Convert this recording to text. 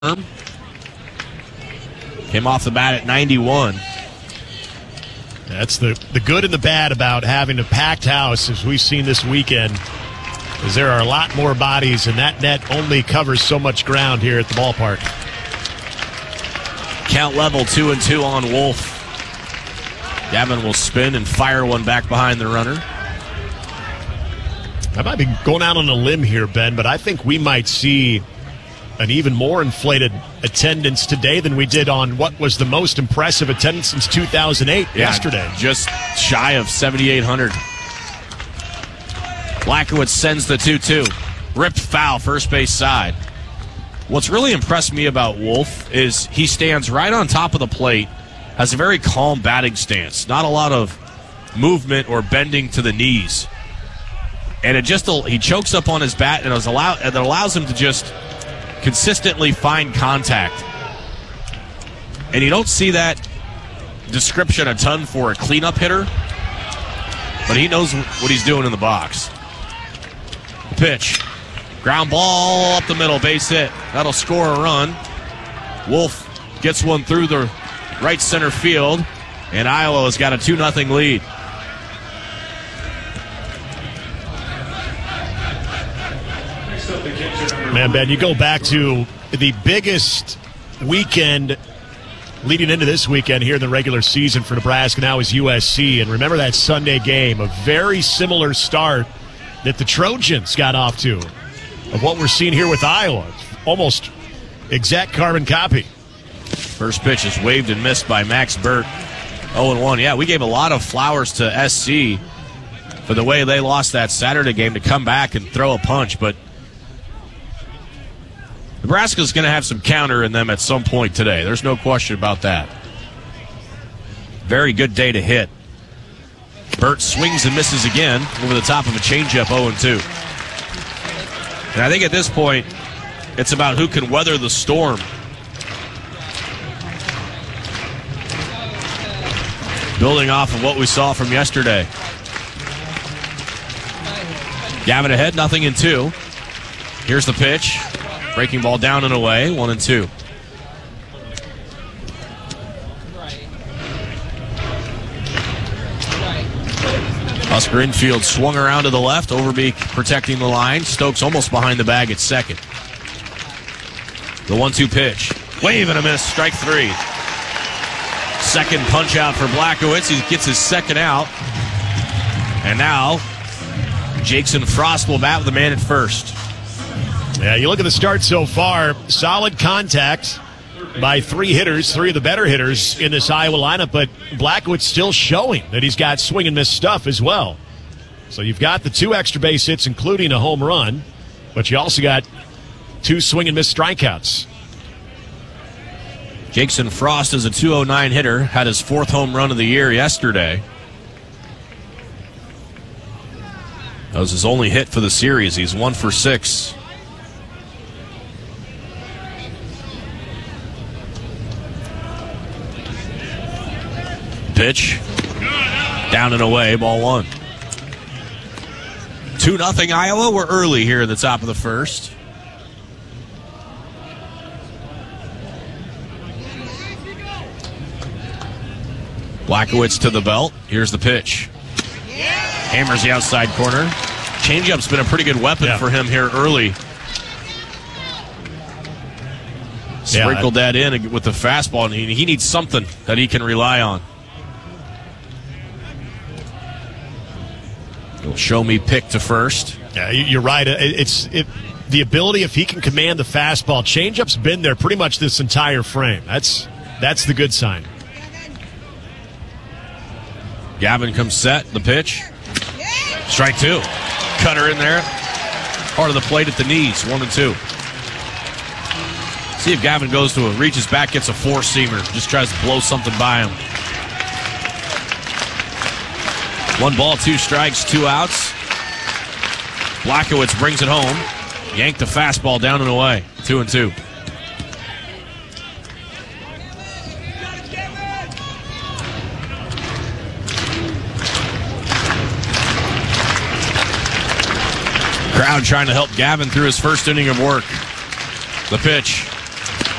Came off the bat at 91. That's the good and the bad about having a packed house, as we've seen this weekend, is there are a lot more bodies, and that net only covers so much ground here at the ballpark. Count level 2-2 on Wolf. Gavin will spin and fire one back behind the runner. I might be going out on a limb here, Ben, but I think we might see an even more inflated attendance today than we did on what was the most impressive attendance since 2008 yesterday. Just shy of 7,800. Blackowitz sends the 2-2. Ripped foul, first base side. What's really impressed me about Wolf is he stands right on top of the plate, has a very calm batting stance, not a lot of movement or bending to the knees. And he chokes up on his bat, and it allows him to just consistently find contact. And you don't see that description a ton for a cleanup hitter, but he knows what he's doing in the box. The pitch. Ground ball up the middle, base hit. That'll score a run. Wolf gets one through the right center field, and Iowa has got a 2-0 lead. Man, Ben, you go back to the biggest weekend leading into this weekend here in the regular season for Nebraska now is USC. And remember that Sunday game, a very similar start that the Trojans got off to of what we're seeing here with Iowa. Almost exact carbon copy. First pitch is waved and missed by Max Burt. 0-1. Yeah, we gave a lot of flowers to SC for the way they lost that Saturday game to come back and throw a punch, but Nebraska's going to have some counter in them at some point today. There's no question about that. Very good day to hit. Burt swings and misses again over the top of a changeup, 0-2. And I think at this point, it's about who can weather the storm. Building off of what we saw from yesterday. Gavin ahead, 0-2. Here's the pitch. Breaking ball down and away, 1-2. Husker infield swung around to the left. Overbeek protecting the line. Stokes almost behind the bag at second. The 1-2 pitch. Wave and a miss. Strike three. Second punch out for Blackowitz. He gets his second out. And now Jackson Frost will bat with the man at first. Yeah, you look at the start so far, solid contact by three hitters, three of the better hitters in this Iowa lineup, but Blackowitz still showing that he's got swing and miss stuff as well. So you've got the 2 extra base hits, including a home run, but you also got 2 swing and miss strikeouts. Jackson Frost is a 209 hitter, had his 4th home run of the year yesterday. That was his only hit for the series. He's 1 for 6. Pitch. Down and away, ball 1. 2-0 Iowa. We're early here at the top of the first. Blackowitz to the belt. Here's the pitch. Hammers the outside corner. Changeup's been a pretty good weapon for him here early. Sprinkled that in with the fastball, and he needs something that he can rely on. He'll show me pick to first. Yeah, you're right. It's the ability, if he can command the fastball. Changeup's been there pretty much this entire frame. That's the good sign. Gavin comes set. The pitch. Strike 2. Cutter in there. Part of the plate at the knees. 1-2. See if Gavin goes to reaches back, gets a 4-seamer. Just tries to blow something by him. 1 ball, 2 strikes, 2 outs. Blackowitz brings it home. Yanked the fastball down and away. 2-2. Crowd trying to help Gavin through his first inning of work. The pitch.